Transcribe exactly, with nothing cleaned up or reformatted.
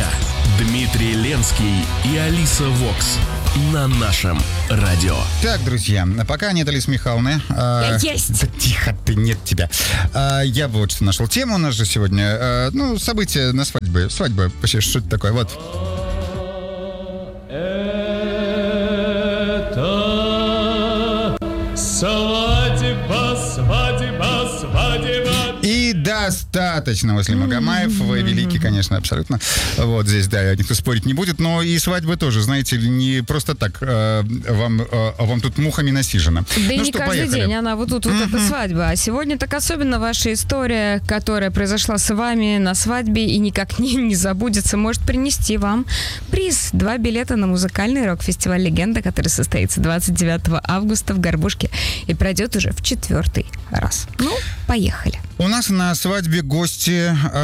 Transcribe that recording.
я, Дмитрий Ленский и Алиса Вокс на нашем радио. Так, друзья, пока нет Алисы Михайловны... Я э, есть. Да тихо ты, нет тебя. Э, я бы вот что нашел тему. У нас же сегодня, э, ну, события на свадьбе. Свадьба, вообще, что это такое? Вот. Это свадьба, свадьба, свадьба. И достаточно, Василий Магомаев. Вы великий, конечно, абсолютно. Вот здесь, да, никто спорить не будет. Но и свадьбы тоже, знаете ли, не просто так э, вам, э, вам тут мухами насижено. Да ну и не что, каждый поехали. день она вот тут вот эта свадьба. А сегодня так особенно ваша история, которая произошла с вами на свадьбе и никак не, не забудется, может принести вам приз. Два билета на музыкальный рок-фестиваль «Легенда», который состоится двадцать девятого августа в Горбушке и пройдет уже в четвертый раз. Ну, поехали. У нас на свадьбе гости...